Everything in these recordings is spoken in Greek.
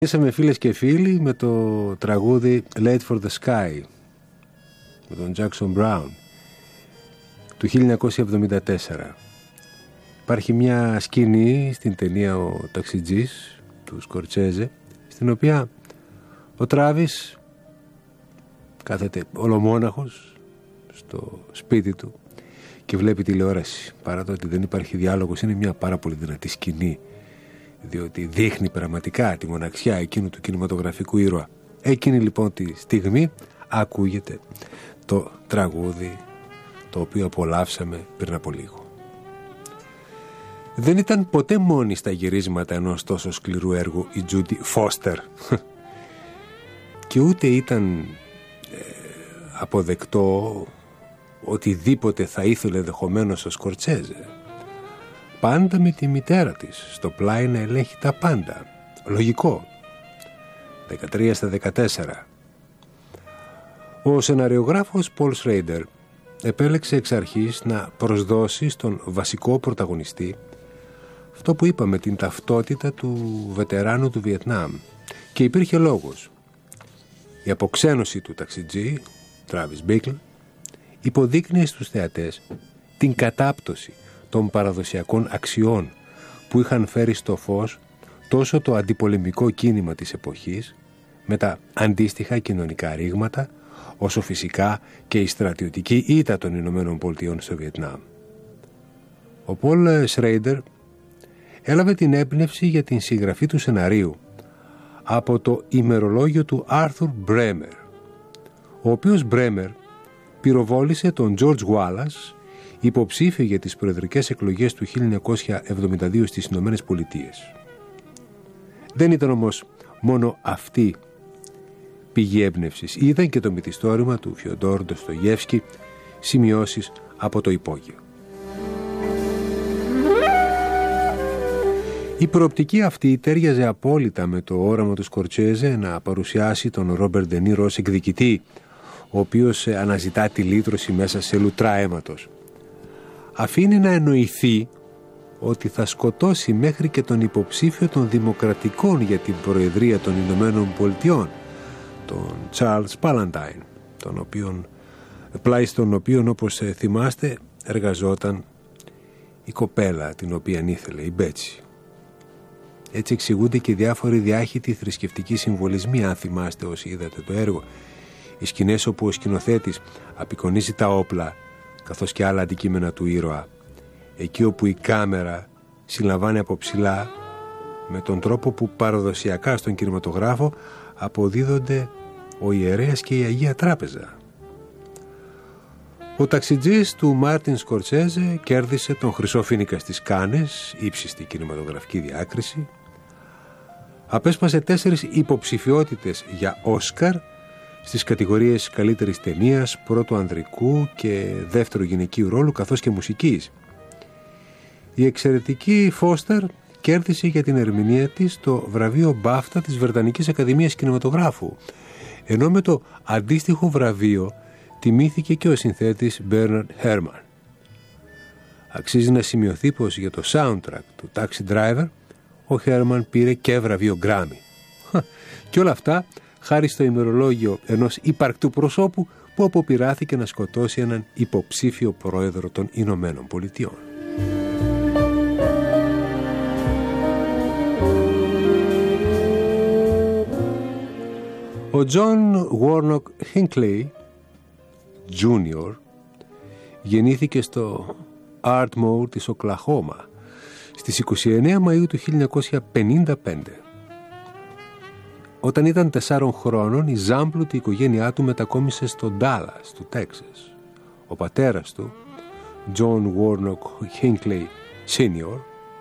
Ήσαμε φίλες και φίλοι με το τραγούδι Late for the Sky με τον Jackson Brown του 1974. Υπάρχει μια σκηνή στην ταινία «Ο Ταξιτζής» του Σκορτσέζε, στην οποία ο Τράβης κάθεται ολομόναχος στο σπίτι του και βλέπει τηλεόραση. Παρά το ότι δεν υπάρχει διάλογος, είναι μια πάρα πολύ δυνατή σκηνή, διότι δείχνει πραγματικά τη μοναξιά εκείνου του κινηματογραφικού ήρωα. Εκείνη λοιπόν τη στιγμή ακούγεται το τραγούδι το οποίο απολαύσαμε πριν από λίγο. Δεν ήταν ποτέ μόνη στα γυρίσματα ενός τόσο σκληρού έργου η Τζούντι Φώστερ και ούτε ήταν αποδεκτό οτιδήποτε θα ήθελε ενδεχομένως ο Σκορτσέζε. Πάντα με τη μητέρα της στο πλάι να ελέγχει τα πάντα. Λογικό. 13 στα 14. Ο σεναριογράφος Πολ Σρέιντερ επέλεξε εξ αρχής να προσδώσει στον βασικό πρωταγωνιστή αυτό που είπαμε, την ταυτότητα του βετεράνου του Βιετνάμ. Και υπήρχε λόγος. Η αποξένωση του ταξιτζή, Travis Bickle, υποδείκνυε στους θεατές την κατάπτωση των παραδοσιακών αξιών που είχαν φέρει στο φως τόσο το αντιπολεμικό κίνημα της εποχής με τα αντίστοιχα κοινωνικά ρήγματα, όσο φυσικά και η στρατιωτική ήττα των Ηνωμένων Πολιτειών στο Βιετνάμ. Ο Πολ Σρέιντερ έλαβε την έμπνευση για την συγγραφή του σεναρίου από το ημερολόγιο του Άρθουρ Μπρέμερ, ο οποίος Μπρέμερ πυροβόλησε τον Τζορτζ Γουάλας, υποψήφιο για τις προεδρικές εκλογές του 1972 στις Ηνωμένες Πολιτείες. Δεν ήταν όμως μόνο αυτή πηγή έμπνευσης. Ήταν και το μυθιστόρημα του Φιοντόρ Ντοστογεύσκη, σημειώσεις από το υπόγειο. Η προοπτική αυτή τέριαζε απόλυτα με το όραμα του Σκορτσέζε να παρουσιάσει τον Ρόμπερτ Ντε Νίρο ως εκδικητή, ο οποίος αναζητά τη λύτρωση μέσα σε λουτρά αίματος. Αφήνει να εννοηθεί ότι θα σκοτώσει μέχρι και τον υποψήφιο των Δημοκρατικών για την Προεδρία των Ηνωμένων Πολιτειών, τον Τσάρλς Παλαντάιν, πλάι στον οποίον, όπως θυμάστε, εργαζόταν η κοπέλα την οποία ήθελε, η Μπέτσι. Έτσι εξηγούνται και διάφοροι διάχυτοι θρησκευτικοί συμβολισμοί, αν θυμάστε όσοι είδατε το έργο. Οι σκηνές όπου ο σκηνοθέτης απεικονίζει τα όπλα καθώς και άλλα αντικείμενα του ήρωα, εκεί όπου η κάμερα συλλαμβάνει από ψηλά, με τον τρόπο που παραδοσιακά στον κινηματογράφο αποδίδονται ο ιερέας και η Αγία Τράπεζα. Ο ταξιτζής του Μάρτιν Σκορτσέζε κέρδισε τον Χρυσό Φοίνικα στις Κάνες, ύψιστη κινηματογραφική διάκριση. Απέσπασε 4 υποψηφιότητες για Όσκαρ στις κατηγορίες καλύτερης ταινίας, πρώτου ανδρικού και δεύτερου γυναικείου ρόλου, καθώς και μουσικής. Η εξαιρετική Φώστερ κέρδισε για την ερμηνεία της το βραβείο Μπάφτα της Βρετανικής Ακαδημίας Κινηματογράφου, ενώ με το αντίστοιχο βραβείο τιμήθηκε και ο συνθέτης Μπέρναρντ Χέρμαν. Αξίζει να σημειωθεί πως για το soundtrack του Taxi Driver ο Χέρμαν πήρε και βραβείο Γκράμι. Και όλα αυτά χάρη στο ημερολόγιο ενός ύπαρκτου προσώπου που αποπειράθηκε να σκοτώσει έναν υποψήφιο πρόεδρο των Ηνωμένων Πολιτειών. Ο Τζον Γουόρνοκ Χίνκλεϊ Junior γεννήθηκε στο Ardmore της Οκλαχώμα στις 29 Μαΐου του 1955. Όταν ήταν 4 χρόνων, η ζάμπλουτη οικογένειά του μετακόμισε στο Ντάλλας του Τέξας. Ο πατέρας του, John Warnock Hinckley Sr.,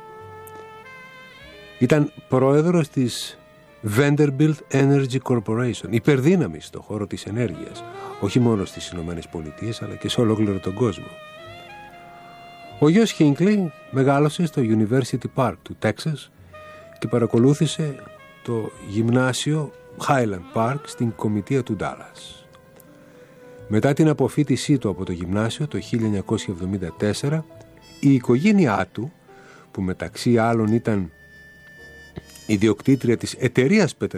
ήταν πρόεδρος της Vanderbilt Energy Corporation, υπερδύναμη στον χώρο της ενέργειας, όχι μόνο στις Ηνωμένες Πολιτείες, αλλά και σε ολόκληρο τον κόσμο. Ο γιος Χίνκλεϊ μεγάλωσε στο University Park του Τέξας και παρακολούθησε το γυμνάσιο Highland Park στην κομιτεία του Ντάλλας. Μετά την αποφοίτησή του από το γυμνάσιο το 1974, η οικογένειά του, που μεταξύ άλλων ήταν ιδιοκτήτρια της εταιρείας